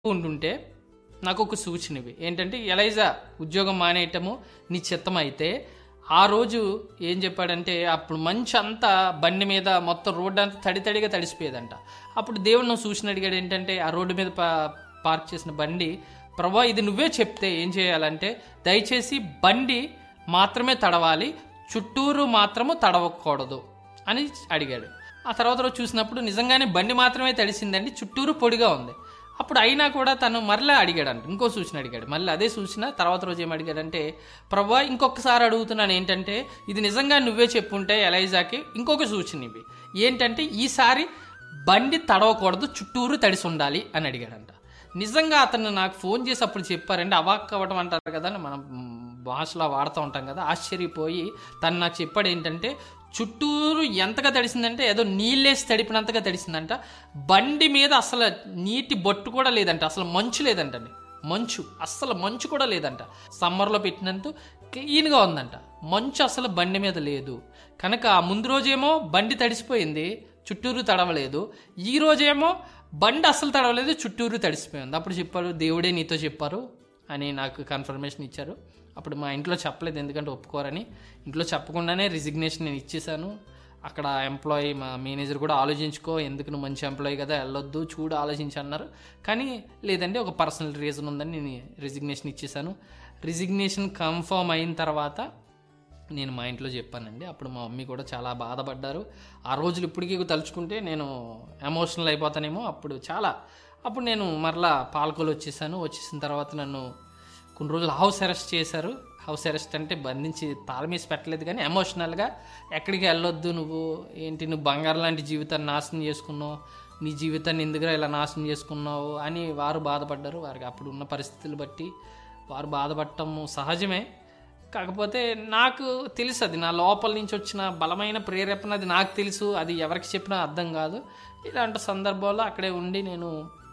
ఉంటుంటే నాకు ఒక సూచన ఇవి ఏంటంటే, ఎలైజా ఉద్యోగం మానేయటము నీ చిత్తం అయితే, ఆ రోజు ఏం చెప్పాడంటే, అప్పుడు మంచి అంతా బండి మీద మొత్తం రోడ్డు అంతా తడితడిగా తడిసిపోయేదంట. అప్పుడు దేవుడు నువ్వు సూచన అడిగాడు ఏంటంటే, ఆ రోడ్డు మీద పార్క్ చేసిన బండి, ప్రభా ఇది నువ్వే చెప్తే ఏం చేయాలంటే, దయచేసి బండి మాత్రమే తడవాలి, చుట్టూరు మాత్రము తడవకూడదు అని అడిగాడు. ఆ తర్వాత రోజు చూసినప్పుడు నిజంగానే బండి మాత్రమే తడిసిందండి, చుట్టూరు పొడిగా ఉంది. అప్పుడు అయినా కూడా తను మరలా అడిగాడంట, ఇంకో సూచన అడిగాడు. మళ్ళీ అదే సూచన తర్వాత రోజు ఏం అడిగాడంటే, ప్రభా ఇంకొకసారి అడుగుతున్నాను ఏంటంటే, ఇది నిజంగా నువ్వే చెప్పుంటే ఎలైజాకి ఇంకొక సూచన ఇవి ఏంటంటే, ఈసారి బండి తడవకూడదు, చుట్టూరు తడిసి ఉండాలి అని అడిగాడంట. నిజంగా అతను నాకు ఫోన్ చేసి అప్పుడు చెప్పారండి, అవాక్ అవ్వడం అంటారు కదా, మనం భాషలో వాడుతూ ఉంటాం కదా, ఆశ్చర్యపోయి తను నాకు చెప్పాడు ఏంటంటే, చుట్టూరు ఎంతగా తడిసిందంటే ఏదో నీళ్ళేసి తడిపినంతగా తడిసిందంట. బండి మీద అసలు నీటి బొట్టు కూడా లేదంట, అసలు మంచు లేదంటండి, అసలు మంచు కూడా లేదంట. సమ్మర్లో పెట్టినంత క్లీన్గా ఉందంట, మంచు అసలు బండి మీద లేదు. కనుక ఆ ముందు రోజేమో బండి తడిసిపోయింది, చుట్టూరు తడవలేదు. ఈ రోజేమో బండి అసలు తడవలేదు, చుట్టూరు తడిసిపోయింది. అప్పుడు చెప్పారు, దేవుడే నీతో చెప్పారు అని నాకు కన్ఫర్మేషన్ ఇచ్చారు. అప్పుడు మా ఇంట్లో చెప్పలేదు, ఎందుకంటే ఒప్పుకోరని. ఇంట్లో చెప్పకుండానే రిజిగ్నేషన్ నేను ఇచ్చేసాను. అక్కడ ఎంప్లాయీ మా మేనేజర్ కూడా ఆలోచించుకో, ఎందుకు నువ్వు మంచి ఎంప్లాయీ కదా, వెళ్ళొద్దు, చూడు ఆలోచించి అన్నారు. కానీ లేదండి, ఒక పర్సనల్ రీజన్ ఉందని నేను రిజిగ్నేషన్ ఇచ్చేసాను. రిజిగ్నేషన్ కన్ఫర్మ్ అయిన తర్వాత నేను మా ఇంట్లో చెప్పానండి. అప్పుడు మా మమ్మీ కూడా చాలా బాధపడ్డారు. ఆ రోజులు ఇప్పటికీ తలుచుకుంటే నేను ఎమోషనల్ అయిపోతానేమో. అప్పుడు నేను మరలా పాలకొలు వచ్చేసిన తర్వాత నన్ను కొన్ని రోజులు హౌస్ అరెస్ట్ చేశారు. హౌస్ అరెస్ట్ అంటే బంధించి తాళమేసి పెట్టలేదు, కానీ ఎమోషనల్గా ఎక్కడికి వెళ్ళొద్దు, నువ్వు బంగారం లాంటి జీవితాన్ని నాశనం చేసుకున్నావు, నీ జీవితాన్ని ఎందుకురా ఇలా నాశనం చేసుకున్నావు అని వారు బాధపడ్డారు. వారికి అప్పుడు ఉన్న పరిస్థితులు బట్టి వారు బాధపడటం సహజమే. కాకపోతే నాకు తెలుసు, అది నా లోపల నుంచి వచ్చిన బలమైన ప్రేరేపణ, అది నాకు తెలుసు, అది ఎవరికి చెప్పినా అర్థం కాదు. ఇలాంటి సందర్భాల్లో అక్కడే ఉండి నేను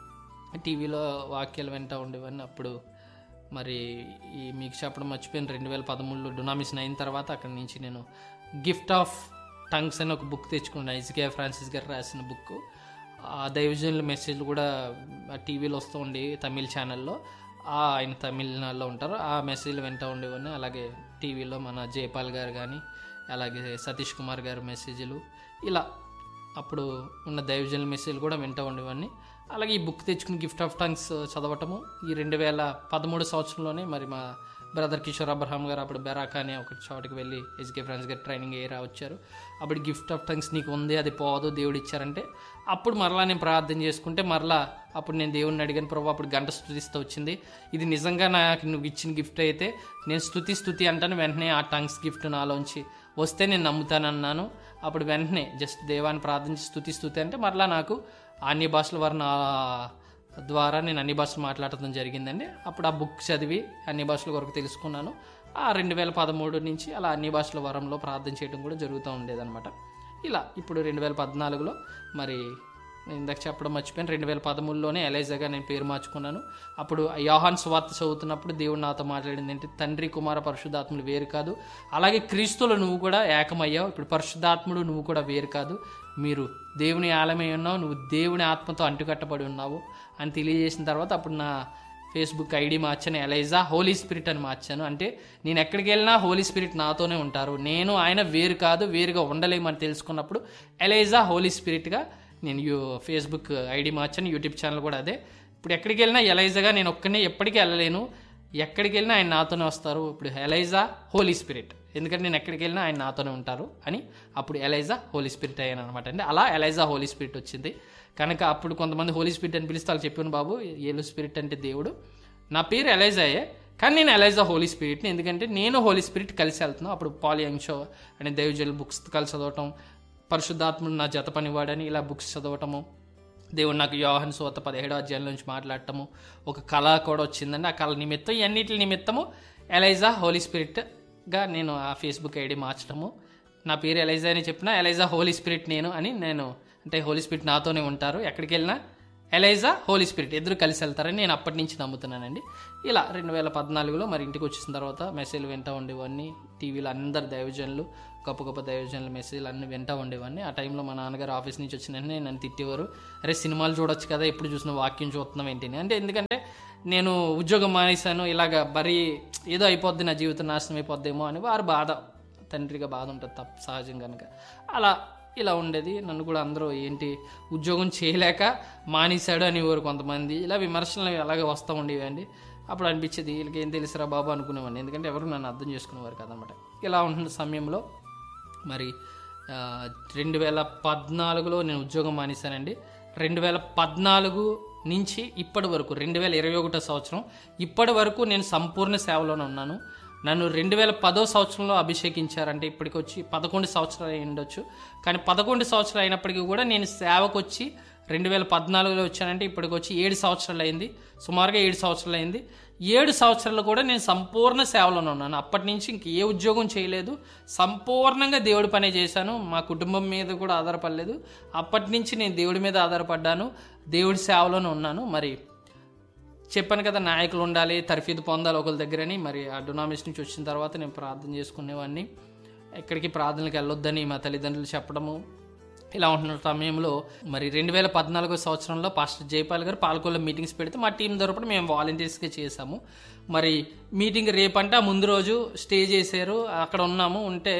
టీవీలో వాక్యాలు వింటూ ఉండేవాడిని. అప్పుడు మరి మీకు చెప్పడం మర్చిపోయాను, 2013లో డొనామినేషన్ అయిన తర్వాత అక్కడి నుంచి నేను గిఫ్ట్ ఆఫ్ టంగ్స్ అని ఒక బుక్ తెచ్చుకున్నాను. ఐజాయా ఫ్రాన్సిస్ గారు రాసిన బుక్. ఆ దైవజనుల మెసేజ్లు కూడా టీవీలో వస్తూ ఉండి తమిళ ఛానల్లో, ఆయన తమిళనాడులో ఉంటారు, ఆ మెసేజ్లు వింటూ ఉండేవాడిని. అలాగే టీవీలో మన జయపాల్ గారు కానీ, అలాగే సతీష్ కుమార్ గారి మెసేజ్లు, ఇలా అప్పుడు ఉన్న దైవజనుల మెసేజ్లు కూడా వింటూ ఉండేవాడిని. అలాగే ఈ బుక్ తెచ్చుకుని గిఫ్ట్ ఆఫ్ టంగ్స్ చదవటము ఈ 2013 సంవత్సరంలోనే మరి మా బ్రదర్ కిషోర్ అబ్రహాం గారు అప్పుడు బెరాకా అనే ఒక చోటుకి వెళ్ళి ఐజాయా ఫ్రాన్సిస్ గారు ట్రైనింగ్ వచ్చారు. అప్పుడు గిఫ్ట్ ఆఫ్ టంగ్స్ నీకు ఉంది, అది పోదు, దేవుడు ఇచ్చారంటే అప్పుడు మరలా నేను ప్రార్థన చేసుకుంటే అప్పుడు నేను దేవుడిని అడిగాను, ప్రభు అప్పుడు గంట స్తుతిస్తూ వచ్చింది, ఇది నిజంగా నాకు నువ్వు ఇచ్చిన గిఫ్ట్ అయితే నేను స్తుతి అంటాను. వెంటనే ఆ టంగ్స్ గిఫ్ట్ నాలోంచి వస్తే నేను నమ్ముతానన్నాను. అప్పుడు వెంటనే జస్ట్ దేవాన్ని ప్రార్థించి స్తుతి అంటే మరలా నాకు అన్ని భాషల వారిని ద్వారా నేను అన్ని భాషలు మాట్లాడటం జరిగిందండి. అప్పుడు ఆ బుక్ చదివి అన్ని భాషల వరకు తెలుసుకున్నాను. ఆ 2013 నుంచి అలా అన్ని భాషల వరంలో ప్రార్థన చేయడం కూడా జరుగుతూ ఉండేదన్నమాట. ఇలా ఇప్పుడు 2014లో మరి నేను ఇందాక చెప్పడం మర్చిపోయాను, 2013లోనే ఎలైజాగా నేను పేరు మార్చుకున్నాను. అప్పుడు యోహాను సువార్త చదువుతున్నప్పుడు దేవుడు నాతో మాట్లాడింది ఏంటి, తండ్రి కుమార పరిశుద్ధాత్ములు వేరు కాదు, అలాగే క్రీస్తులో నువ్వు కూడా ఏకమయ్యావు, ఇప్పుడు పరిశుద్ధాత్ముడు నువ్వు కూడా వేరు కాదు, మీరు దేవుని ఆలయమై ఉన్నావు, నువ్వు దేవుని ఆత్మతో అంటుకట్టబడి ఉన్నావు అని తెలియజేసిన తర్వాత అప్పుడు నా ఫేస్బుక్ ఐడి మార్చాను, ఎలైజా హోలీ స్పిరిట్ అని మార్చాను. అంటే నేను ఎక్కడికి వెళ్ళినా హోలీ స్పిరిట్ నాతోనే ఉంటారు, నేను ఆయన వేరు కాదు, వేరుగా ఉండలేమని తెలుసుకున్నప్పుడు ఎలైజా హోలీ స్పిరిట్గా నేను ఫేస్బుక్ ఐడి మార్చాను. యూట్యూబ్ ఛానల్ కూడా అదే. ఇప్పుడు ఎక్కడికి వెళ్ళినా ఎలైజాగా నేను ఒక్కనే ఎప్పటికీ వెళ్ళలేను, ఎక్కడికి వెళ్ళినా ఆయన నాతోనే వస్తారు. ఇప్పుడు ఎలైజా హోలీ స్పిరిట్, ఎందుకంటే నేను ఎక్కడికి వెళ్ళినా ఆయన నాతోనే ఉంటారు అని అప్పుడు ఎలైజా హోలీ స్పిరిట్ అయ్యాను అనమాట అండి. అలా ఎలైజా హోలీ స్పిరిట్ వచ్చింది. కనుక అప్పుడు కొంతమంది హోలీ స్పిరిట్ అని పిలిస్తే వాళ్ళు చెప్పాను, బాబు ఏలు స్పిరిట్ అంటే దేవుడు, నా పేరు ఎలైజాయే కానీ నేను ఎలైజా హోలీ స్పిరిట్ని, ఎందుకంటే నేను హోలీ స్పిరిట్ కలిసి వెళ్తున్నాను. అప్పుడు పాల్ యంగ్ షో అనే దైవజనుల బుక్స్ కలిసి చదవటం, పరిశుద్ధాత్ముడు నా జత పనివాడని ఇలా బుక్స్ చదవటము, దేవుడు నాకు యోహాను సువార్త 17వ అధ్యాయం నుంచి మాట్లాడటము, ఒక కళ కూడా వచ్చిందండి. ఆ కళ నిమిత్తం ఇవన్నిటి నిమిత్తము ఎలైజా హోలీ స్పిరిట్గా నేను ఆ ఫేస్బుక్ ఐడి మార్చడము, నా పేరు ఎలైజా అని చెప్పిన ఎలైజా హోలీ స్పిరిట్ నేను అంటే హోలీ స్పిరిట్ నాతోనే ఉంటారు, ఎక్కడికి వెళ్ళినా ఎలైజా, హోలీ స్పిరిట్ ఇద్దరు కలిసి వెళ్తారని నేను అప్పటి నుంచి నమ్ముతున్నానండి. ఇలా 2014లో మరి ఇంటికి వచ్చేసిన తర్వాత మెసేజ్లు వింటూ ఉండేవాడిని. టీవీలో అందరు దైవజనులు, గొప్ప గొప్ప దైవజనుల మెసేజ్లు అన్నీ వింటూ ఉండేవాడిని. ఆ టైంలో మా నాన్నగారు ఆఫీస్ నుంచి వచ్చిన వెంటనే నన్ను తిట్టేవారు, అరే సినిమాలు చూడొచ్చు కదా, ఎప్పుడు చూసిన వాక్యం చూస్తున్నాం ఏంటి అంటే. ఎందుకంటే నేను ఉద్యోగం మానేశాను, ఇలాగ మరీ ఏదో అయిపోద్ది, నా జీవితం నాశనం అయిపోద్దేమో అని వారు బాధ, తండ్రిగా బాధ ఉంటుంది తప్ప సహజం కనుక అలా ఇలా ఉండేది. నన్ను కూడా అందరూ ఏంటి ఉద్యోగం చేయలేక మానేశాడు అనేవారు కొంతమంది. ఇలా విమర్శలు అలాగే వస్తూ ఉండేవండి. అప్పుడు అనిపించేది వీళ్ళకి ఏం తెలుసురా బాబు అనుకునేవాడిని, ఎందుకంటే ఎవరు నన్ను అర్థం చేసుకునేవారు కదనమాట. ఇలా ఉంటున్న సమయంలో మరి 2014లో నేను ఉద్యోగం మానేశానండి. 2014 నుంచి ఇప్పటి వరకు 2021 సంవత్సరం ఇప్పటి వరకు నేను సంపూర్ణ సేవలోనే ఉన్నాను. నన్ను 2010 సంవత్సరంలో అభిషేకించారంటే ఇప్పటికి వచ్చి 11 సంవత్సరాలు అయి ఉండొచ్చు. కానీ 11 సంవత్సరాలు అయినప్పటికీ కూడా నేను సేవకు వచ్చి 2014లో వచ్చానంటే ఇప్పటికి వచ్చి 7 సంవత్సరాలు అయింది. సుమారుగా 7 సంవత్సరాలు అయింది. 7 సంవత్సరాలు కూడా నేను సంపూర్ణ సేవలోనే ఉన్నాను. అప్పటి నుంచి ఇంక ఏ ఉద్యోగం చేయలేదు, సంపూర్ణంగా దేవుడి పనే చేశాను. మా కుటుంబం మీద కూడా ఆధారపడలేదు. అప్పటి నుంచి నేను దేవుడి మీద ఆధారపడ్డాను, దేవుడి సేవలోనే ఉన్నాను. మరి చెప్పాను కదా, నాయకులు ఉండాలి, తర్ఫీదు పొందాలి ఒకరి దగ్గరని. మరి ఆ డొనామినేషన్ నుంచి వచ్చిన తర్వాత నేను ప్రార్థన చేసుకునేవాడిని. ఎక్కడికి ప్రార్థనలకు వెళ్ళొద్దని మా తల్లిదండ్రులు చెప్పడము. ఇలా ఉంటున్న సమయంలో మరి 2014 సంవత్సరంలో పాస్టర్ జైపాల్ గారు పాలకొల్లో మీటింగ్స్ పెడితే మా టీం తరపున మేము వాలంటీర్స్గా చేసాము. మరి మీటింగ్ రేపంటే ఆ ముందు రోజు స్టే చేశారు, అక్కడ ఉన్నాము. ఉంటే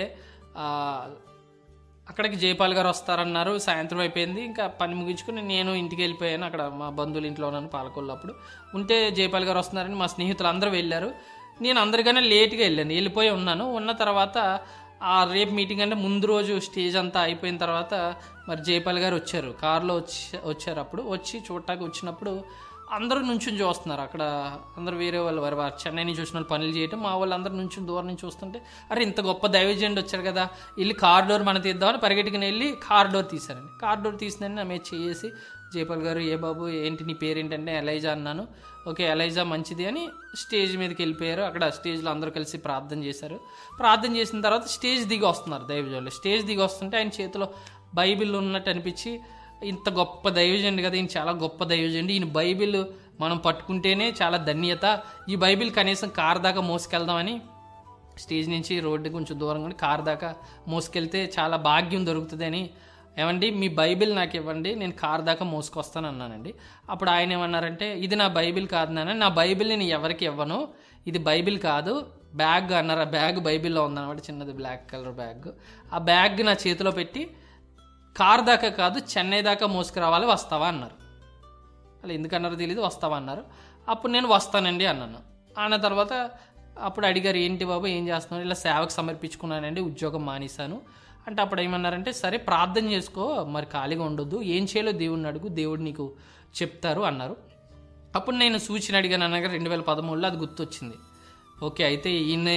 అక్కడికి జైపాల్ గారు వస్తారన్నారు. సాయంత్రం అయిపోయింది, ఇంకా పని ముగించుకుని నేను ఇంటికి వెళ్ళిపోయాను. అక్కడ మా బంధువుల ఇంట్లో ఉన్నాను పాలకొల్లు. అప్పుడు ఉంటే జైపాల్ గారు వస్తున్నారని మా స్నేహితులు అందరూ వెళ్ళారు. నేను అందరికన్నా లేట్గా వెళ్ళిపోయి ఉన్నాను. ఉన్న తర్వాత ఆ రేపు మీటింగ్ అంటే ముందు రోజు స్టేజ్ అంతా అయిపోయిన తర్వాత మరి జైపాల్ గారు వచ్చారు, కారులో వచ్చారు. అప్పుడు వచ్చి చూడటానికి వచ్చినప్పుడు అందరూ నుంచుని చూస్తున్నారు. అక్కడ అందరూ వేరే వాళ్ళు వారు చెన్నై నుంచి వచ్చిన వాళ్ళు పనులు చేయటం, మా వాళ్ళు అందరూ నుంచి దూరం నుంచి చూస్తుంటే అరే ఇంత గొప్ప దైవజనుడు వచ్చారు కదా, వెళ్ళి కార్ డోర్ మనం తీద్దామని పరిగెట్టుకుని వెళ్ళి కార్ డోర్ తీశారండి. కార్ డోర్ తీసిందని నా మీద చేసి జైపాల్ గారు, ఏ బాబు ఏంటి నీ పేరేంటంటే ఎలైజా అన్నాను. ఓకే ఎలైజా మంచిది అని స్టేజ్ మీదకి వెళ్ళిపోయారు. అక్కడ స్టేజ్లో అందరూ కలిసి ప్రార్థన చేశారు. ప్రార్థన చేసిన తర్వాత స్టేజ్ దిగి వస్తున్నారు దైవజనులు. స్టేజ్ దిగి వస్తుంటే ఆయన చేతిలో బైబిల్ ఉన్నట్టు అనిపించి, ఇంత గొప్ప దైవజనుడు కదా, ఈయన చాలా గొప్ప దైవజనుడు, ఈయన బైబిల్ మనం పట్టుకుంటేనే చాలా ధన్యత, ఈ బైబిల్ కనీసం కారు దాకా మోసుకెళ్దామని స్టేజ్ నుంచి రోడ్డు కొంచెం దూరంగా కారు దాకా మోసుకెళ్తే చాలా భాగ్యం దొరుకుతుంది అని, ఏమండి మీ బైబిల్ నాకు ఇవ్వండి, నేను కారు దాకా మోసుకొస్తాను అన్నానండి. అప్పుడు ఆయన ఏమన్నారంటే, ఇది నా బైబిల్ కాదు నాన్న, నా బైబిల్ నేను ఎవరికి ఇవ్వను, ఇది బైబిల్ కాదు బ్యాగ్ అన్నారు. ఆ బ్యాగ్ బైబిల్లో ఉందన్నమాట, చిన్నది బ్లాక్ కలర్ బ్యాగ్. ఆ బ్యాగ్ నా చేతిలో పెట్టి కారు దాకా కాదు చెన్నై దాకా మోసుకురావాలి, వస్తావా అన్నారు. అలా ఎందుకన్నారో తెలియదు, వస్తావా అన్నారు. అప్పుడు నేను వస్తానండి అన్నాను. అన్న తర్వాత అప్పుడు అడిగారు, ఏంటి బాబు ఏం చేస్తున్నాను, ఇలా సేవకు సమర్పించుకున్నానండి, ఉద్యోగం మానేశాను అంటే. అప్పుడు ఏమన్నారంటే, సరే ప్రార్థన చేసుకో, మరి ఖాళీగా ఉండొద్దు, ఏం చేయాలో దేవుడిని అడుగు, దేవుడు నీకు చెప్తారు అన్నారు. అప్పుడు నేను సూచన అడిగాను అనగా 2013లో అది గుర్తొచ్చింది. ఓకే అయితే ఈయనే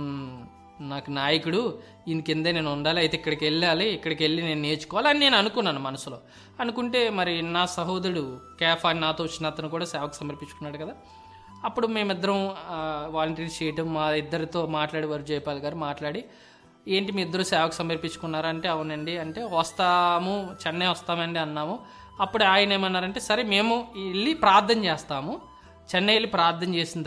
నాకు నాయకుడు, ఈయన కిందే నేను ఉండాలి, అయితే ఇక్కడికి వెళ్ళి నేను నేర్చుకోవాలి అని నేను అనుకున్నాను మనసులో. అనుకుంటే మరి నా సహోదరుడు కేఫా అని నాతో వచ్చిన అతను కూడా సేవకు సమర్పించుకున్నాడు కదా. అప్పుడు మేమిద్దరం వాలంటీర్స్ చేయటం, మా ఇద్దరితో మాట్లాడేవారు జైపాల్ గారు. మాట్లాడి ఏంటి మీ ఇద్దరు సేవకు సమర్పించుకున్నారంటే అవునండి అంటే, వస్తాము చెన్నై వస్తామండి అన్నాము. అప్పుడు ఆయన ఏమన్నారంటే, సరే మేము వెళ్ళి ప్రార్థన చేస్తాము, చెన్నై వెళ్ళి ప్రార్థన చేసిన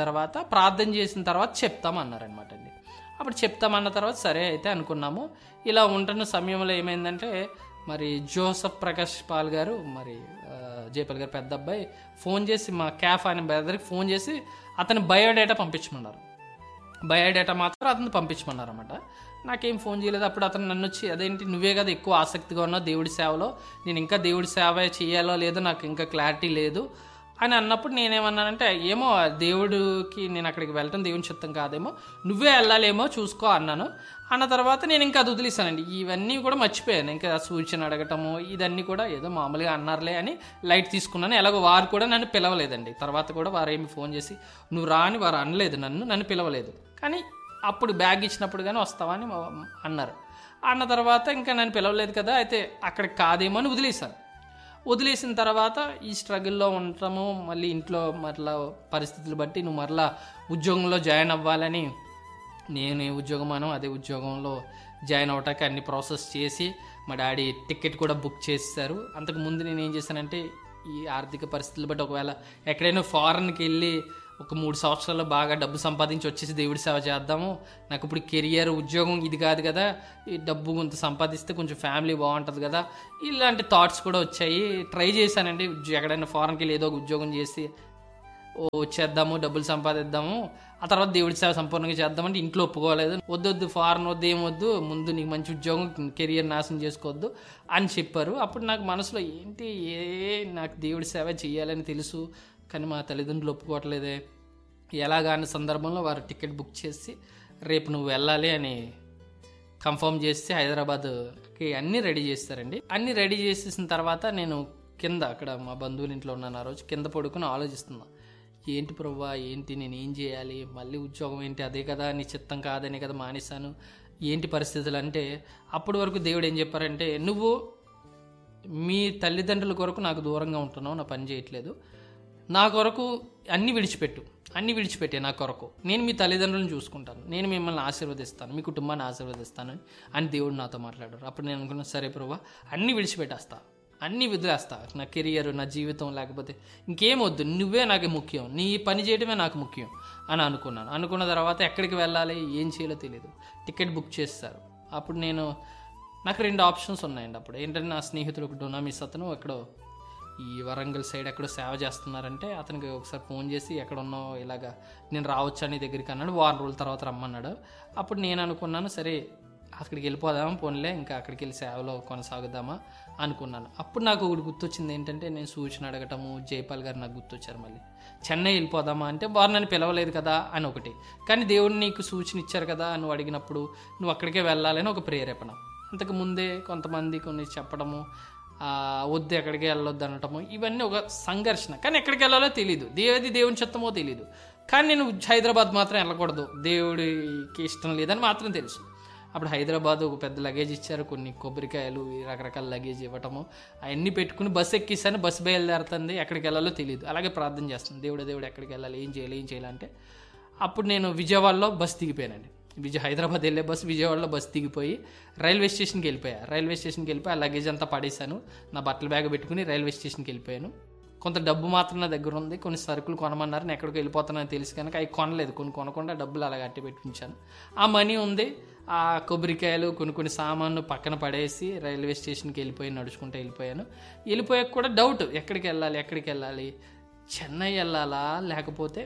తర్వాత చెప్తాము అన్నారనమాట అండి. అప్పుడు చెప్తామన్న తర్వాత సరే అయితే అనుకున్నాము. ఇలా ఉంటున్న సమయంలో ఏమైందంటే, మరి జోసఫ్ ప్రకాష్ పాల్ గారు, మరి జైపాల్ గారు పెద్ద అబ్బాయి ఫోన్ చేసి మా క్యాఫ్ అనే బ్రదర్కి ఫోన్ చేసి అతని బయోడేటా పంపించమన్నారు. బయోడేటా మాత్రం అతను పంపించమన్నారు అనమాట. నాకేం ఫోన్ చేయలేదు. అప్పుడు అతను నన్ను వచ్చి, అదేంటి నువ్వే కదా ఎక్కువ ఆసక్తిగా ఉన్నావు దేవుడి సేవలో, నేను ఇంకా దేవుడి సేవ చేయాలో లేదో నాకు ఇంకా క్లారిటీ లేదు అని అన్నప్పుడు నేనేమన్నానంటే, ఏమో దేవుడికి నేను అక్కడికి వెళ్ళటం దేవుని చిత్తం కాదేమో, నువ్వే వెళ్ళాలేమో చూసుకో అన్నాను. అన్న తర్వాత నేను ఇంకా అది వదిలేసానండి. ఇవన్నీ కూడా మర్చిపోయాను. ఇంకా సూచన అడగటము ఇదన్నీ కూడా ఏదో మామూలుగా అన్నారులే అని లైట్ తీసుకున్నాను. ఎలాగో వారు కూడా నన్ను పిలవలేదండి. తర్వాత కూడా వారు ఏమి ఫోన్ చేసి నువ్వు రా అని వారు అనలేదు, నన్ను పిలవలేదు. కానీ అప్పుడు బ్యాగ్ ఇచ్చినప్పుడు కానీ వస్తావా అని అన్నారు. అన్న తర్వాత ఇంకా నన్ను పిలవలేదు కదా, అయితే అక్కడికి కాదేమో అని వదిలేసిన తర్వాత ఈ స్ట్రగుల్లో ఉండటము, మళ్ళీ ఇంట్లో మరలా పరిస్థితులు బట్టి నువ్వు మరలా ఉద్యోగంలో జాయిన్ అవ్వాలని, నేను ఏ ఉద్యోగం అదే ఉద్యోగంలో జాయిన్ అవ్వటానికి అన్ని ప్రాసెస్ చేసి మా డాడీ టికెట్ కూడా బుక్ చేశారు. అంతకుముందు నేను ఏం చేశానంటే ఈ ఆర్థిక పరిస్థితులు బట్టి ఒకవేళ ఎక్కడైనా ఫారెన్కి వెళ్ళి ఒక 3 సంవత్సరాల్లో బాగా డబ్బు సంపాదించి వచ్చేసి దేవుడి సేవ చేద్దాము, నాకు ఇప్పుడు కెరియర్ ఉద్యోగం ఇది కాదు కదా, ఈ డబ్బు కొంత సంపాదిస్తే కొంచెం ఫ్యామిలీ బాగుంటుంది కదా, ఇలాంటి థాట్స్ కూడా వచ్చాయి. ట్రై చేశానండి, ఎక్కడైనా ఫారెన్కి వెళ్ళి ఏదో ఒక ఉద్యోగం చేసి వచ్చేద్దాము, డబ్బులు సంపాదిద్దాము, ఆ తర్వాత దేవుడి సేవ సంపూర్ణంగా చేద్దామంటే ఇంట్లో ఒప్పుకోలేదు. వద్దొద్దు, ఫారెన్ వద్దు, ఏమొద్దు, ముందు నీకు మంచి ఉద్యోగం, కెరియర్ నాశనం చేసుకోవద్దు అని చెప్పారు. అప్పుడు నాకు మనసులో ఏంటి, నాకు దేవుడి సేవ చేయాలని తెలుసు కానీ మా తల్లిదండ్రులు ఒప్పుకోవట్లేదే ఎలాగా అనే సందర్భంలో వారు టికెట్ బుక్ చేసి రేపు నువ్వు వెళ్ళాలి అని కన్ఫర్మ్ చేసి హైదరాబాద్కి అన్నీ రెడీ చేస్తారండి. అన్నీ రెడీ చేసేసిన తర్వాత నేను కింద అక్కడ మా బంధువుల ఇంట్లో ఉన్నాను. ఆ రోజు కింద పడుకుని ఆలోచిస్తున్నా, ఏంటి ప్రభువా, ఏంటి నేను ఏం చేయాలి, మళ్ళీ ఉద్యోగం ఏంటి, అదే కదా నీ చిత్తం కాదనే కదా మానేశాను, ఏంటి పరిస్థితులు అంటే అప్పటి వరకు దేవుడు ఏం చెప్పారంటే, నువ్వు మీ తల్లిదండ్రుల కొరకు నాకు దూరంగా ఉంటున్నావు, నా పని చేయట్లేదు, నా కొరకు అన్నీ విడిచిపెట్టే నా కొరకు నేను మీ తల్లిదండ్రులను చూసుకుంటాను, నేను మిమ్మల్ని ఆశీర్వదిస్తాను, మీ కుటుంబాన్ని ఆశీర్వదిస్తాను అని దేవుడు నాతో మాట్లాడారు. అప్పుడు నేను అనుకున్నాను, సరే ప్రభువా అన్నీ విడిచిపెట్టేస్తా, అన్నీ వదిలేస్తా, నా కెరియర్, నా జీవితం, లేకపోతే ఇంకేమొద్దు, నువ్వే నాకు ముఖ్యం, నీ పని చేయడమే నాకు ముఖ్యం అని అనుకున్నాను. అనుకున్న తర్వాత ఎక్కడికి వెళ్ళాలి, ఏం చేయాలో తెలియదు. టికెట్ బుక్ చేస్తారు. అప్పుడు నాకు 2 ఆప్షన్స్ ఉన్నాయండి. అప్పుడు ఏంటంటే నా స్నేహితుడు ఒక డొనామిస్ అతను ఎక్కడో ఈ వరంగల్ సైడ్ ఎక్కడో సేవ చేస్తున్నారంటే అతనికి ఒకసారి ఫోన్ చేసి ఎక్కడ ఉన్నావు, ఇలాగా నేను రావచ్చా నీ దగ్గరికి అన్నాడు. 1 వారం రోజుల తర్వాత రమ్మన్నాడు. అప్పుడు నేను అనుకున్నాను, సరే అక్కడికి వెళ్ళిపోదామా, పోన్లే ఇంకా అక్కడికి వెళ్ళి సేవలో కొనసాగుదామా అనుకున్నాను. అప్పుడు నాకు ఒకటి గుర్తొచ్చింది ఏంటంటే, నేను సూచన అడగటము, జైపాల్ గారు నాకు గుర్తొచ్చారు. మళ్ళీ చెన్నై వెళ్ళిపోదామా అంటే వారు నన్ను పిలవలేదు కదా అని ఒకటి, కానీ దేవుడు నీకు సూచన ఇచ్చారు కదా నువ్వు అడిగినప్పుడు నువ్వు అక్కడికే వెళ్ళాలని ఒక ప్రేరేపణ. అంతకు ముందే కొంతమంది కొన్ని చెప్పడము, వద్దు ఎక్కడికి వెళ్ళొద్దు అనటము, ఇవన్నీ ఒక సంఘర్షణ. కానీ ఎక్కడికి వెళ్ళాలో తెలియదు, దేవుని చిత్తమో తెలియదు. కానీ నేను హైదరాబాద్ మాత్రం వెళ్ళకూడదు, దేవుడికి ఇష్టం లేదని మాత్రం తెలుసు. అప్పుడు హైదరాబాద్ ఒక పెద్ద లగేజ్ ఇచ్చారు, కొన్ని కొబ్బరికాయలు, రకరకాల లగేజ్ ఇవ్వటము, అవన్నీ పెట్టుకుని బస్సు ఎక్కిస్తాను. బస్సు బయలుదేరుతుంది, ఎక్కడికి వెళ్ళాలో తెలియదు. అలాగే ప్రార్థన చేస్తాను, దేవుడు ఎక్కడికి వెళ్ళాలి, ఏం చేయాలంటే అప్పుడు నేను విజయవాడలో బస్సు దిగిపోయానండి. హైదరాబాద్ వెళ్ళే బస్సు విజయవాడలో బస్సు దిగిపోయి రైల్వే స్టేషన్కి వెళ్ళిపోయి ఆ లగేజ్ అంతా పడేశాను. నా బట్టల బ్యాగ్ పెట్టుకుని రైల్వే స్టేషన్కి వెళ్ళిపోయాను. కొంత డబ్బు మాత్రం నా దగ్గర ఉంది, కొన్ని సరుకులు కొనమన్నారు, నేను ఎక్కడికి వెళ్ళిపోతానని తెలుసు కనుక అవి కొనలేదు. కొనకుండా డబ్బులు అలా అట్టి పెట్టి ఉంచాను. ఆ మనీ ఉంది, ఆ కొబ్బరికాయలు, కొన్ని సామాన్లు పక్కన పడేసి రైల్వే స్టేషన్కి నడుచుకుంటూ వెళ్ళిపోయాను. వెళ్ళిపోయాక కూడా డౌట్, ఎక్కడికి వెళ్ళాలి, చెన్నై వెళ్ళాలా లేకపోతే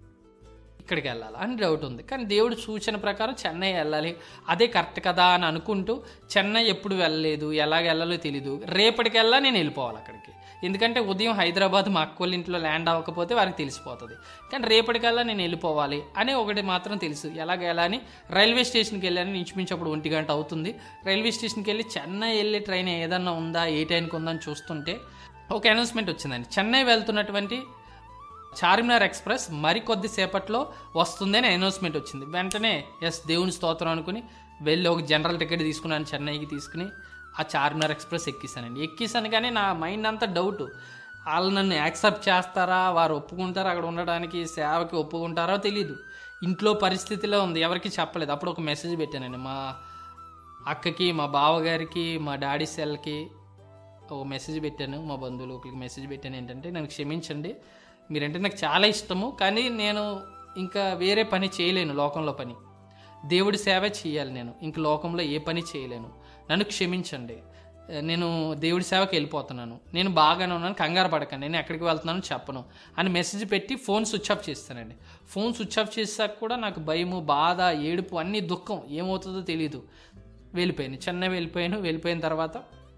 ఇక్కడికి వెళ్ళాలా అని డౌట్ ఉంది. కానీ దేవుడు సూచన ప్రకారం చెన్నై వెళ్ళాలి, అదే కరెక్ట్ కదా అని అనుకుంటూ చెన్నై ఎప్పుడు వెళ్ళలేదు, ఎలాగ వెళ్ళాలో తెలీదు. రేపటికెల్లా నేను వెళ్ళిపోవాలి అక్కడికి, ఎందుకంటే ఉదయం హైదరాబాద్ మా అక్కోళ్ళ ఇంట్లో ల్యాండ్ అవ్వకపోతే వారికి తెలిసిపోతుంది. కానీ రేపటికల్లా నేను వెళ్ళిపోవాలి అని ఒకటి మాత్రం తెలుసు. ఎలా అని రైల్వే స్టేషన్కి వెళ్ళాను. ఇంచుమించు అప్పుడు 1 గంట అవుతుంది. రైల్వే స్టేషన్కి వెళ్ళి చెన్నై వెళ్ళే ట్రైన్ ఏదన్నా ఉందా, ఏ టైంకి ఉందని చూస్తుంటే ఒక అనౌన్స్మెంట్ వచ్చిందండి, చెన్నై వెళ్తున్నటువంటి చార్మినార్ ఎక్స్ప్రెస్ మరికొద్ది సేపట్లో వస్తుందని అనౌన్స్మెంట్ వచ్చింది. వెంటనే దేవుని స్తోత్రం అనుకుని వెళ్ళి ఒక జనరల్ టికెట్ తీసుకున్నాను, చెన్నైకి తీసుకుని ఆ చార్మినార్ ఎక్స్ప్రెస్ ఎక్కిసాను. కానీ నా మైండ్ అంతా డౌట్, వాళ్ళు నన్ను యాక్సెప్ట్ చేస్తారా, వారు ఒప్పుకుంటారా, అక్కడ ఉండడానికి సేవకి ఒప్పుకుంటారో తెలీదు. ఇంట్లో పరిస్థితిలో ఉంది, ఎవరికి చెప్పలేదు. అప్పుడు ఒక మెసేజ్ పెట్టానండి, మా అక్కకి, మా బావగారికి, మా డాడీ సెల్కి ఒక మెసేజ్ పెట్టాను, మా బంధువులకి మెసేజ్ పెట్టాను. ఏంటంటే, నన్ను క్షమించండి, మీరంటే నాకు చాలా ఇష్టము, కానీ నేను ఇంకా వేరే పని చేయలేను, లోకంలో పని, దేవుడి సేవ చేయాలి, నేను ఇంక లోకంలో ఏ పని చేయలేను, నన్ను క్షమించండి, నేను దేవుడి సేవకి వెళ్ళిపోతున్నాను, నేను బాగానే ఉన్నాను, కంగారు పడకండి, నేను ఎక్కడికి వెళ్తున్నాను చెప్పను అని మెసేజ్ పెట్టి ఫోన్ స్విచ్ ఆఫ్ చేస్తానండి. ఫోన్ స్విచ్ ఆఫ్ చేసాక కూడా నాకు భయము, బాధ, ఏడుపు, అన్నీ దుఃఖం, ఏమవుతుందో తెలియదు. చెన్నై వెళ్ళిపోయిన తర్వాత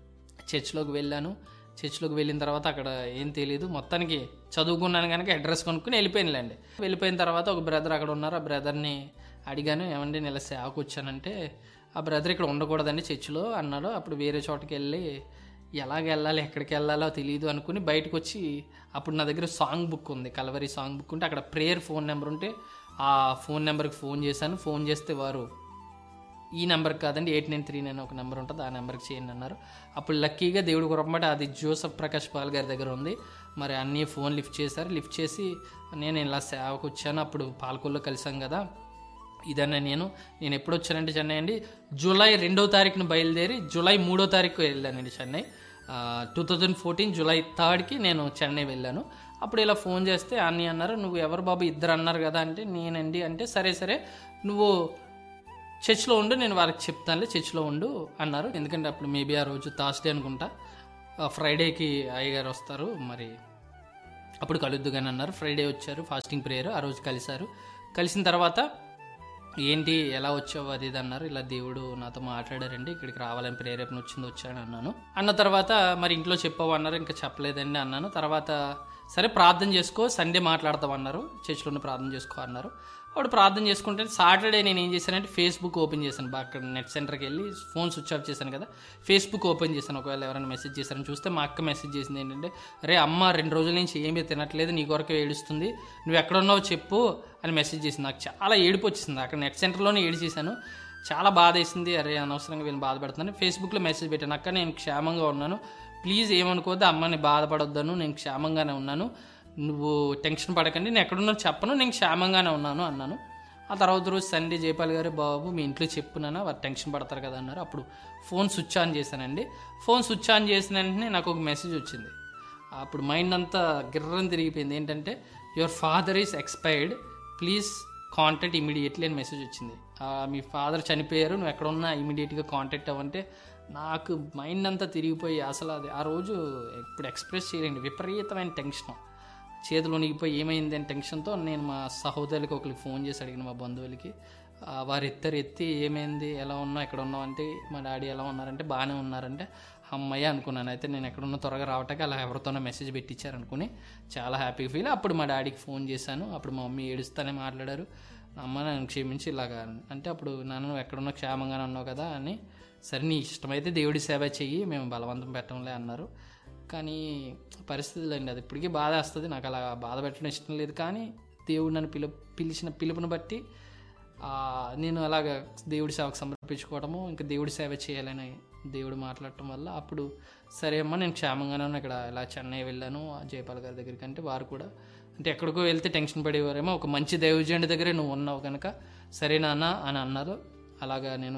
చర్చ్లోకి వెళ్ళిన తర్వాత అక్కడ ఏం తెలియదు, మొత్తానికి చదువుకున్నాను కనుక అడ్రస్ కొనుక్కుని వెళ్ళిపోయిన తర్వాత ఒక బ్రదర్ అక్కడ ఉన్నారు. ఆ బ్రదర్ని అడిగాను, ఏమండి నేను ఇలా సేవకు వచ్చానంటే, ఆ బ్రదర్ ఇక్కడ ఉండకూడదండి చర్చిలో అన్నాడు. అప్పుడు వేరే చోటకి వెళ్ళి వెళ్ళాలి, ఎక్కడికి వెళ్ళాలో తెలియదు అనుకుని బయటకు వచ్చి, అప్పుడు నా దగ్గర సాంగ్ బుక్ ఉంది, కల్వరీ సాంగ్ బుక్ ఉంటే అక్కడ ప్రేయర్ ఫోన్ నెంబర్ ఉంటే ఆ ఫోన్ నెంబర్కి ఫోన్ చేశాను. ఫోన్ చేస్తే వారు ఈ నెంబర్కి కాదండి 8939 ఒక నెంబర్ ఉంటుంది, ఆ నెంబర్కి చేయండి అన్నారు. అప్పుడు లక్కీగా దేవుడి కొరమాట అది జోసఫ్ ప్రకాష్ పాల్ గారి దగ్గర ఉంది. మరి అన్నీ ఫోన్ లిఫ్ట్ చేసి నేను ఇలా సేవకు వచ్చాను, అప్పుడు పాలకొల్లో కలిసాం కదా, ఇదన్నా నేను ఎప్పుడు వచ్చానంటే చెన్నై అండి, జూలై 2వ తారీఖున బయలుదేరి జూలై 3వ తారీఖు వెళ్ళానండి చెన్నై. 2014 జూలై 3కి నేను చెన్నై వెళ్ళాను. అప్పుడు ఇలా ఫోన్ చేస్తే అన్నీ అన్నారు, నువ్వు ఎవరు బాబు, ఇద్దరు అన్నారు కదా అంటే నేనండి అంటే, సరే నువ్వు చర్చ్లో ఉండు, నేను వాళ్ళకి చెప్తానులే, చర్చ్లో ఉండు అన్నారు. ఎందుకంటే అప్పుడు మేబీ ఆ రోజు థర్స్డే అనుకుంటా, ఫ్రైడేకి అయ్యగారు వస్తారు, మరి అప్పుడు కలుద్దుగాని అన్నారు. ఫ్రైడే వచ్చారు, ఫాస్టింగ్ ప్రేయర్ ఆ రోజు కలిశారు. కలిసిన తర్వాత ఏంటి ఎలా వచ్చావు అది ఇది అన్నారు. ఇలా దేవుడు నాతో మాట్లాడారండి, ఇక్కడికి రావాలని ప్రేరేపణ వచ్చాను అన్నాను. అన్న తర్వాత మరి ఇంట్లో చెప్పావు అన్నారు. ఇంకా చెప్పలేదండి అన్నాను. తర్వాత సరే ప్రార్థన చేసుకో, సండే మాట్లాడతావు అన్నారు, చర్చిలోనే ప్రార్థన చేసుకో అన్నారు. అప్పుడు ప్రార్థన చేసుకుంటే సాటర్డే నేను ఏం చేశానంటే ఫేస్బుక్ ఓపెన్ చేశాను. అక్కడ నెట్ సెంటర్కి వెళ్ళి ఫోన్ స్విచ్ ఆఫ్ చేశాను కదా, ఫేస్బుక్ ఓపెన్ చేశాను. ఒకవేళ ఎవరైనా మెసేజ్ చేశారని చూస్తే మా అక్క మెసేజ్ చేసింది ఏంటంటే, అరే అమ్మ 2 రోజుల నుంచి ఏమీ తినట్లేదు, నీ కొరకు ఏడుస్తుంది, నువ్వు ఎక్కడున్నావు చెప్పు అని మెసేజ్ చేసింది. నాకు చాలా ఏడుపు వచ్చింది. అక్కడ నెట్ సెంటర్లోనే ఏడిచేశాను. చాలా బాధ వేసింది. అరే అనవసరంగా వీళ్ళని బాధపడుతున్నాను. ఫేస్బుక్లో మెసేజ్ పెట్టాను, అక్క నేను క్షేమంగా ఉన్నాను, ప్లీజ్ ఏమనుకోవద్దు, అమ్మని బాధపడొద్దాను, నేను క్షేమంగానే ఉన్నాను, నువ్వు టెన్షన్ పడకండి, నేను ఎక్కడున్నా చెప్పను, నేను క్షేమంగానే ఉన్నాను అన్నాను. ఆ తర్వాత రోజు సండే జయపాల్ గారు, బాబు మీ ఇంట్లో చెప్పున్నానా, వారు టెన్షన్ పడతారు కదా అన్నారు. అప్పుడు ఫోన్ స్విచ్ ఆన్ చేశానండి. ఫోన్ స్విచ్ ఆన్ చేసిన వెంటనే నాకు ఒక మెసేజ్ వచ్చింది. అప్పుడు మైండ్ అంతా గిర్రం తిరిగిపోయింది. ఏంటంటే, your father is expired, please contact immediately అని మెసేజ్ వచ్చింది. మీ ఫాదర్ చనిపోయారు, నువ్వు ఎక్కడ ఉన్నా ఇమీడియట్గా కాంటాక్ట్ అవ్వంటే నాకు మైండ్ అంతా తిరిగిపోయి అసలు అది ఆ రోజు ఇప్పుడు ఎక్స్ప్రెస్ చేయలేండి, విపరీతమైన టెన్షన్, చేతులు వణిగిపోయి ఏమైంది అని టెన్షన్తో నేను మా సహోదరులకి ఒకరికి ఫోన్ చేసి అడిగిన, మా బంధువులకి. వారు ఎత్తి ఏమైంది, ఎలా ఉన్నావు, ఎక్కడ ఉన్నావు అంటే, మా డాడీ ఎలా ఉన్నారంటే బాగానే ఉన్నారంటే, అమ్మయ్య అనుకున్నాను. అయితే నేను ఎక్కడున్నా త్వరగా రావటానికి అలా ఎవరితోనో మెసేజ్ పెట్టించారు అనుకుని చాలా హ్యాపీగా ఫీల్. అప్పుడు మా డాడీకి ఫోన్ చేశాను. అప్పుడు మా మమ్మీ ఏడుస్తానే మాట్లాడారు, అమ్మ నన్ను క్షమించి ఇలాగా అంటే, అప్పుడు నాన్న నువ్వు ఎక్కడున్నా క్షేమంగానే ఉన్నావు కదా అని, సరే నీ ఇష్టమైతే దేవుడి సేవ చెయ్యి, మేము బలవంతం పెట్టంలే అన్నారు. కానీ పరిస్థితులు అండి, అది ఇప్పటికీ బాధ వస్తుంది. నాకు అలా బాధ పెట్టడం ఇష్టం లేదు. కానీ దేవుడు నన్ను పిలిచిన పిలుపుని బట్టి నేను అలాగ దేవుడి సేవకు సమర్పించుకోవడము, ఇంకా దేవుడి సేవ చేయాలని దేవుడు మాట్లాడటం వల్ల అప్పుడు సరే అమ్మ నేను క్షేమంగానే ఉన్నా, ఇక్కడ ఇలా చెన్నై వెళ్ళాను జయపాల్ గారి దగ్గరికి అంటే, వారు కూడా అంటే ఎక్కడికో వెళ్తే టెన్షన్ పడేవారేమో, ఒక మంచి దైవజనుడి దగ్గరే నువ్వు ఉన్నావు కనుక సరే నాన్న అని అన్నారు. అలాగా నేను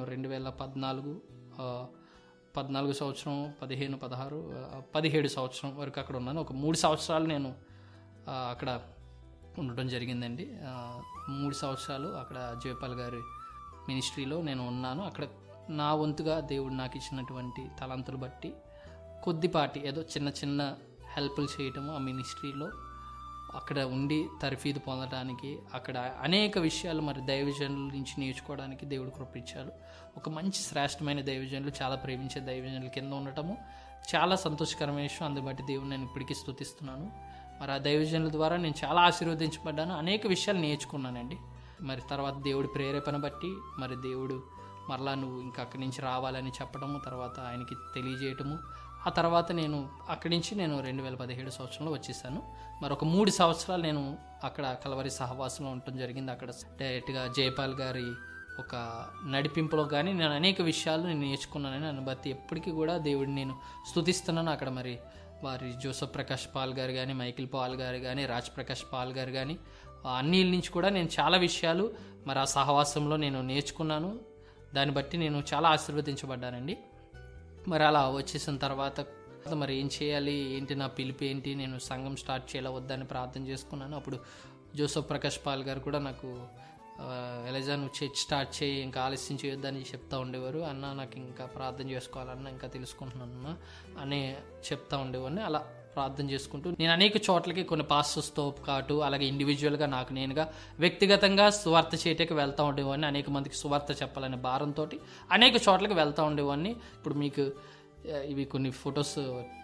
2014 సంవత్సరం 15, 16, 17 సంవత్సరం వరకు అక్కడ ఉన్నాను. ఒక 3 సంవత్సరాలు నేను అక్కడ ఉండటం జరిగిందండి. 3 సంవత్సరాలు అక్కడ జయపాల్ గారి మినిస్ట్రీలో నేను ఉన్నాను. అక్కడ నా వంతుగా దేవుడు నాకు ఇచ్చినటువంటి తలంతులు బట్టి కొద్దిపాటి ఏదో చిన్న హెల్ప్లు చేయటము ఆ మినిస్ట్రీలో అక్కడ ఉండి తర్ఫీదు పొందడానికి, అక్కడ అనేక విషయాలు మరి దైవజనుల నుంచి నేర్చుకోవడానికి దేవుడు కృపించారు. ఒక మంచి శ్రేష్టమైన దైవజనులు, చాలా ప్రేమించే దైవజనుల కింద ఉండటము చాలా సంతోషకరమైన విషయం. అందుని బట్టి దేవుడు నేను ఇప్పటికీ స్తుతిస్తున్నాను. మరి ఆ దైవజనుల ద్వారా నేను చాలా ఆశీర్వదించబడ్డాను, అనేక విషయాలు నేర్చుకున్నానండి. మరి తర్వాత దేవుడి ప్రేరేపణ బట్టి మరి దేవుడు మరలా నువ్వు ఇంకా అక్కడి నుంచి రావాలని చెప్పడము, తర్వాత ఆయనకి తెలియజేయటము. ఆ తర్వాత నేను అక్కడి నుంచి 2017 సంవత్సరంలో వచ్చేసాను. మరొక 3 సంవత్సరాలు నేను అక్కడ కలవరి సహవాసంలో ఉండటం జరిగింది. అక్కడ డైరెక్ట్గా జయపాల్ గారి ఒక నడిపింపులో కానీ నేను అనేక విషయాలు నేను నేర్చుకున్నానని నన్ను బట్టి ఎప్పటికీ కూడా దేవుడిని నేను స్తుతిస్తున్నాను. అక్కడ మరి వారి జోసఫ్ ప్రకాష్ పాల్ గారు కానీ, మైకిల్ పాల్ గారు కానీ, రాజ్ ప్రకాష్ పాల్ గారు కానీ, అన్నిల నుంచి కూడా నేను చాలా విషయాలు మరి ఆ సహవాసంలో నేను నేర్చుకున్నాను. దాన్ని బట్టి నేను చాలా ఆశీర్వదించబడ్డానండి. మరి అలా వచ్చేసిన తర్వాత మరి ఏం చేయాలి, ఏంటి నా పిలుపు ఏంటి, నేను సంఘం స్టార్ట్ చేయాలా వద్దని ప్రార్థన చేసుకున్నాను. అప్పుడు జోసఫ్ ప్రకాష్ పాల్ గారు కూడా నాకు ఎలైజా నువ్వు చర్చ్ స్టార్ట్ చేయి, ఇంకా ఆలస్యం చేయొద్దని చెప్తా ఉండేవారు. అన్న నాకు ఇంకా ప్రార్థన చేసుకోవాలన్నా, ఇంకా తెలుసుకుంటున్నానన్నా అని చెప్తా ఉండేవాడిని. అలా ప్రార్థన చేసుకుంటూ నేను అనేక చోట్లకి కొన్ని పాస్టర్స్తో పాటు అలాగే ఇండివిజువల్గా నాకు నేనుగా వ్యక్తిగతంగా సువార్త చేయటకి వెళ్తూ ఉండేవాడిని. అనేక మందికి సువార్త చెప్పాలనే భారంతో అనేక చోట్లకి వెళ్తూ ఉండేవాడిని. ఇప్పుడు మీకు ఇవి కొన్ని ఫొటోస్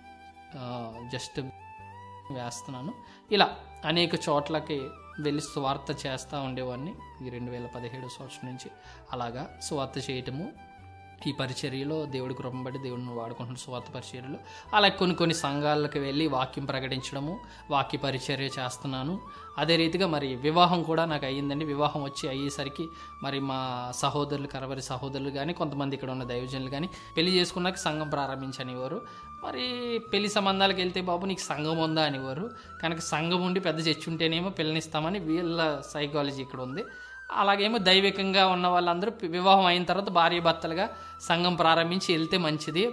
జస్ట్ వేస్తున్నాను. ఇలా అనేక చోట్లకి వెళ్ళి సువార్త చేస్తూ ఉండేవాడిని. ఈ 2017 సంవత్సరం నుంచి అలాగా సువార్త చేయటము, ఈ పరిచర్యలో దేవుడి కృపను బట్టి దేవుడిని వాడుకుంటున్న సువార్త పరిచర్యలో అలాగే కొన్ని సంఘాలకు వెళ్ళి వాక్యం ప్రకటించడము, వాక్య పరిచర్య చేస్తున్నాను. అదే రీతిగా మరి వివాహం కూడా నాకు అయ్యిందండి. వివాహం అయ్యేసరికి మరి మా సహోదరులు, కరవరి సహోదరులు కానీ, కొంతమంది ఇక్కడ ఉన్న దైవజనులు కానీ పెళ్లి చేసుకున్నాక సంఘం ప్రారంభించనివారు. మరి పెళ్లి సంబంధాలకు వెళ్తే బాబు నీకు సంఘం ఉందా అనేవారు. కనుక సంఘం ఉండి పెద్ద చర్చ ఉంటేనేమో పిల్లనిస్తామని వీళ్ళ సైకాలజీ ఇక్కడ ఉంది. అలాగేమో దైవికంగా ఉన్న వాళ్ళందరూ వివాహం అయిన తర్వాత భార్య భర్తలుగా సంఘం ప్రారంభించి వెళ్తే మంచిది,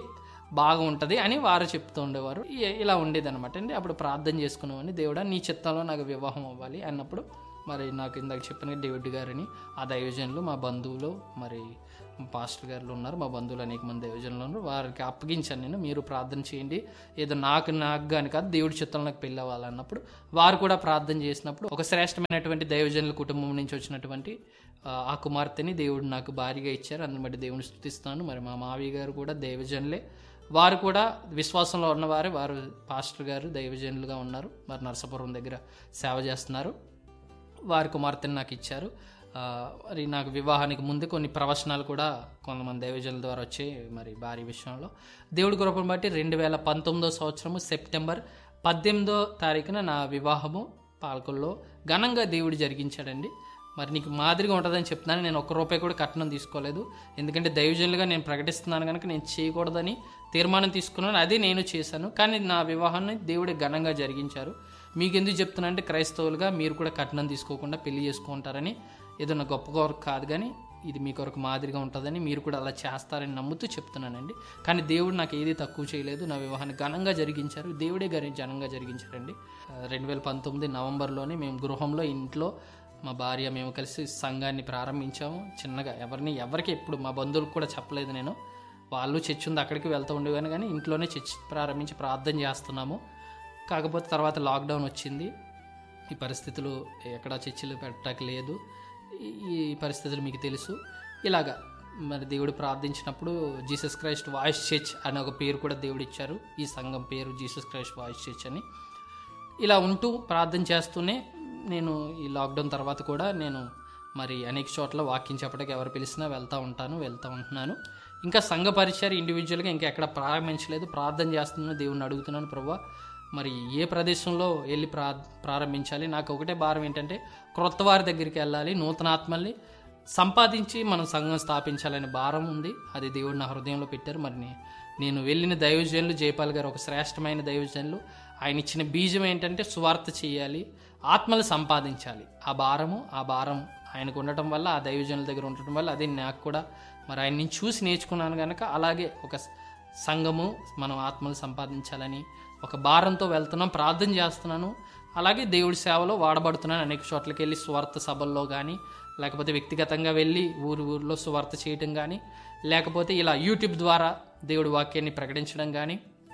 బాగా ఉంటుంది అని వారు చెప్తూ ఉండేవారు. ఇలా ఉండేది అనమాట అండి. అప్పుడు ప్రార్థన చేసుకునేవాడిని, దేవుడా నీ చిత్తంలో నాకు వివాహం అవ్వాలి అన్నప్పుడు మరి నాకు ఇందాక చెప్పిన డేవిడ్ గారని ఆ దైవజనులు మా బంధువులు, మరి పాస్టర్ గారు ఉన్నారు, మా బంధువులు అనేక మంది దైవజనులు ఉన్నారు, వారికి అప్పగించాను నేను, మీరు ప్రార్థన చేయండి, ఏదో నాకు కానీ కాదు దేవుడి చిత్తంలో నాకు పెళ్ళి అవ్వాలన్నప్పుడు వారు కూడా ప్రార్థన చేసినప్పుడు ఒక శ్రేష్టమైనటువంటి దైవజనుల కుటుంబం నుంచి వచ్చినటువంటి ఆ కుమార్తెని దేవుడు నాకు భారీగా ఇచ్చారు. అందుని బట్టి దేవుని స్తుతిస్తున్నాను. మరి మా మావయ్య గారు కూడా దైవజనులే, వారు కూడా విశ్వాసంలో ఉన్నవారు, వారు పాస్టర్ గారు దైవజనులుగా ఉన్నారు, మరి నరసాపురం దగ్గర సేవ చేస్తున్నారు. వారి కుమార్తెని నాకు ఇచ్చారు. మరి నాకు వివాహానికి ముందు కొన్ని ప్రవచనాలు కూడా కొంతమంది దైవజనుల ద్వారా వచ్చాయి మరి భారీ విషయంలో. దేవుడి కృపను బట్టి 2019 సంవత్సరము సెప్టెంబర్ 18వ తారీఖున నా వివాహము పాలకుల్లో ఘనంగా దేవుడు జరిగించాడండి. మరి నీకు మాదిరిగా ఉంటుందని చెప్తున్నాను. నేను ₹1 కూడా కట్నం తీసుకోలేదు, ఎందుకంటే దైవజనులుగా నేను ప్రకటిస్తున్నాను కనుక నేను చేయకూడదని తీర్మానం తీసుకున్నాను, అదే నేను చేశాను. కానీ నా వివాహాన్ని దేవుడే ఘనంగా జరిగించారు. మీకు ఎందుకు చెప్తున్నా అంటే క్రైస్తవులుగా మీరు కూడా కట్నం తీసుకోకుండా పెళ్లి చేసుకుంటారని, ఏదైనా గొప్ప కొరకు కాదు కానీ ఇది మీ కొరకు మాదిరిగా ఉంటుందని, మీరు కూడా అలా చేస్తారని నమ్ముతూ చెప్తున్నానండి. కానీ దేవుడు నాకు ఏది తక్కువ చేయలేదు, నా వివాహాన్ని ఘనంగా జరిగించారు, దేవుడే ఘనంగా జరిగించారండి. 2019 నవంబర్లోనే మేము గృహంలో ఇంట్లో మా భార్య మేము కలిసి సంఘాన్ని ప్రారంభించాము. చిన్నగా ఎవరికి ఎప్పుడు మా బంధువులకు కూడా చెప్పలేదు నేను. వాళ్ళు చర్చ్ ఉంది అక్కడికి వెళ్తూ ఉండేవాను, కానీ ఇంట్లోనే చర్చ్ ప్రారంభించి ప్రార్థన చేస్తున్నాము. కాకపోతే తర్వాత లాక్డౌన్ వచ్చింది. ఈ పరిస్థితులు ఎక్కడా చర్చిలు పెట్టడానికి లేదు. ఈ పరిస్థితులు మీకు తెలుసు. ఇలాగా మరి దేవుడు ప్రార్థించినప్పుడు జీసస్ క్రైస్ట్ వాయిస్ చర్చ్ అనే ఒక పేరు కూడా దేవుడు ఇచ్చారు. ఈ సంఘం పేరు జీసస్ క్రైస్ట్ వాయిస్ చర్చ్ అని. ఇలా ఉంటూ ప్రార్థన చేస్తూనే నేను ఈ లాక్డౌన్ తర్వాత కూడా నేను మరి అనేక చోట్ల వాక్యం చెప్పడానికి ఎవరు పిలిచినా వెళ్తూ ఉంటున్నాను. ఇంకా సంఘ పరిచర్య ఇండివిజువల్గా ఇంకా ఎక్కడ ప్రారంభించలేదు. ప్రార్థన చేస్తున్నాను, దేవుడిని అడుగుతున్నాను, ప్రభువా మరి ఏ ప్రదేశంలో వెళ్ళి ప్రారంభించాలి. నాకు ఒకటే భారం ఏంటంటే క్రొత్త వారి దగ్గరికి వెళ్ళాలి, నూతన ఆత్మల్ని సంపాదించి మనం సంఘం స్థాపించాలనే భారం ఉంది. అది దేవుడు నా హృదయంలో పెట్టారు. మరి నేను వెళ్ళిన దైవజనులు జయపాల్ గారు ఒక శ్రేష్టమైన దైవజనులు. ఆయన ఇచ్చిన బీజం ఏంటంటే సువార్త చేయాలి, ఆత్మలు సంపాదించాలి. ఆ భారం ఆయనకు ఉండటం వల్ల, ఆ దైవజనుల దగ్గర ఉండటం వల్ల అదే నాకు కూడా మరి ఆయన నుంచి చూసి నేర్చుకున్నాను కనుక అలాగే ఒక సంఘము మనం ఆత్మలు సంపాదించాలని ఒక భారంతో వెళ్తున్నాం, ప్రార్థన చేస్తున్నాను. అలాగే దేవుడి సేవలో వాడబడుతున్నాను. అనేక చోట్లకి వెళ్ళి సువార్త సభల్లో కానీ, లేకపోతే వ్యక్తిగతంగా వెళ్ళి ఊర్లో సువార్త చేయటం కానీ, లేకపోతే ఇలా యూట్యూబ్ ద్వారా దేవుడి వాక్యాన్ని ప్రకటించడం కానీ,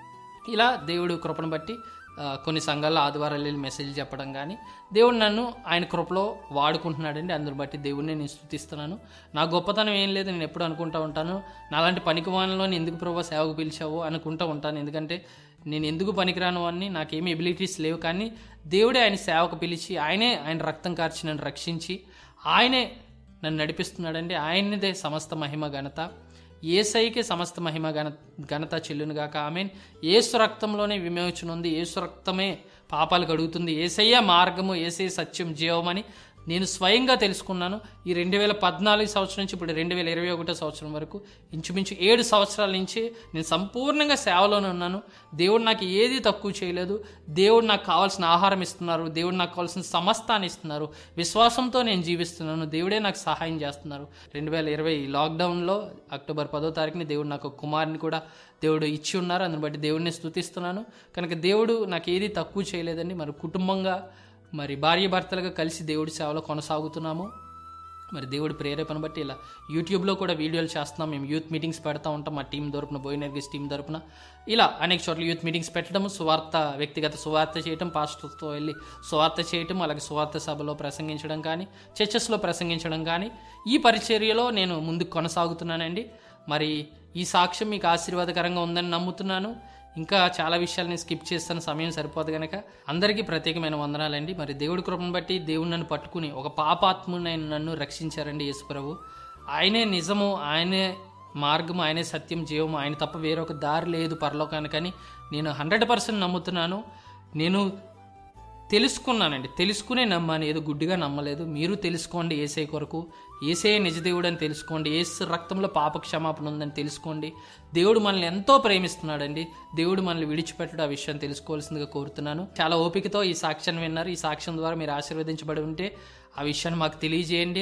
ఇలా దేవుడు కృపను బట్టి కొన్ని సంఘాల్లో ఆదివారాలు వెళ్ళి మెసేజ్ చెప్పడం కానీ దేవుడు నన్ను ఆయన కృపలో వాడుకుంటున్నాడండి. అందుని బట్టి దేవుడిని నేను స్తుతిస్తున్నాను. నా గొప్పతనం ఏం లేదు, నేను ఎప్పుడు అనుకుంటూ ఉంటాను నాలాంటి పనికివానిలో ఎందుకు ప్రభువా సేవకు పిలిచావు అనుకుంటూ ఉంటాను. ఎందుకంటే నేను ఎందుకు పనికిరాను అని నాకేమీ ఎబిలిటీస్ లేవు. కానీ దేవుడే ఆయన సేవకు పిలిచి ఆయన రక్తం కార్చి నన్ను రక్షించి ఆయనే నన్ను నడిపిస్తున్నాడండి. ఆయనదే సమస్త మహిమ ఘనత, యేసయ్యకే సమస్త మహిమ ఘనత చెల్లునుగాక. ఆమేన్. యేసు రక్తంలోనే విమోచన ఉంది, యేసు రక్తమే పాపాలు కడుగుతుంది, యేసయ్య మార్గము, యేసయ్య సత్యం, జీవమని నేను స్వయంగా తెలుసుకున్నాను. ఈ 2014 సంవత్సరం నుంచి ఇప్పుడు 2021 సంవత్సరం వరకు ఇంచుమించు 7 సంవత్సరాల నుంచి నేను సంపూర్ణంగా సేవలోనే ఉన్నాను. దేవుడు నాకు ఏది తక్కువ చేయలేదు. దేవుడు నాకు కావాల్సిన ఆహారం ఇస్తున్నారు, దేవుడు నాకు కావాల్సిన సమస్తాన్ని ఇస్తున్నారు. విశ్వాసంతో నేను జీవిస్తున్నాను, దేవుడే నాకు సహాయం చేస్తున్నారు. 2020 లాక్డౌన్లో అక్టోబర్ 10వ తారీఖుని దేవుడు నాకు కుమారుని కూడా దేవుడు ఇచ్చి ఉన్నారు. అందుని బట్టి దేవుడిని స్తుతిస్తున్నాను. కనుక దేవుడు నాకు ఏది తక్కువ చేయలేదండి. మరి కుటుంబంగా మరి భార్య భర్తలుగా కలిసి దేవుడి సేవలో కొనసాగుతున్నాము. మరి దేవుడి ప్రేరేపణ బట్టి ఇలా యూట్యూబ్లో కూడా వీడియోలు చేస్తున్నాం. మేము యూత్ మీటింగ్స్ పెడతా ఉంటాం, మా టీం తరపున, బోయినర్గిస్ టీం తరపున. ఇలా అనేక చోట్ల యూత్ మీటింగ్స్ పెట్టడం, వ్యక్తిగత సువార్త చేయటం, పాస్టర్తో వెళ్ళి సువార్త చేయటం, అలాగే సువార్త సభలో ప్రసంగించడం కానీ, చర్చెస్లో ప్రసంగించడం కానీ, ఈ పరిచర్యలో నేను ముందుకు కొనసాగుతున్నానండి. మరి ఈ సాక్ష్యం మీకు ఆశీర్వాదకరంగా ఉందని నమ్ముతున్నాను. ఇంకా చాలా విషయాలు నేను స్కిప్ చేస్తాను, సమయం సరిపోదు కనుక. అందరికీ ప్రత్యేకమైన వందనాలండి. మరి దేవుడి కృపను బట్టి దేవుడు నన్ను పట్టుకుని ఒక పాపాత్ముని నన్ను రక్షించారండి యేసుప్రభు. ఆయనే నిజము, ఆయనే మార్గము, ఆయనే సత్యం, జీవము, ఆయన తప్ప వేరొక దారి లేదు పరలోకానికని నేను 100% నమ్ముతున్నాను. నేను తెలుసుకున్నానండి, తెలుసుకునే నమ్మాను, ఏదో గుడ్డిగా నమ్మలేదు. మీరు తెలుసుకోండి, యేసయ్య కొరకు, యేసయ్య నిజదేవుడు అని తెలుసుకోండి, యేసు రక్తంలో పాప క్షమాపణ ఉందని తెలుసుకోండి. దేవుడు మనల్ని ఎంతో ప్రేమిస్తున్నాడండి, దేవుడు మనల్ని విడిచిపెట్టడం, ఆ విషయం తెలుసుకోవాల్సిందిగా కోరుతున్నాను. చాలా ఓపికతో ఈ సాక్ష్యాన్ని విన్నారు. ఈ సాక్ష్యం ద్వారా మీరు ఆశీర్వదించబడి ఉంటే ఆ విషయాన్ని మాకు తెలియజేయండి.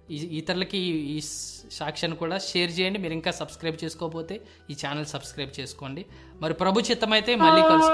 ఇతరులకి ఈ సాక్ష్యాన్ని కూడా షేర్ చేయండి. మీరు ఇంకా సబ్స్క్రైబ్ చేసుకోకపోతే ఈ ఛానల్ సబ్స్క్రైబ్ చేసుకోండి. మరి ప్రభు చిత్తమైతే మళ్ళీ కలుసుకుందాం.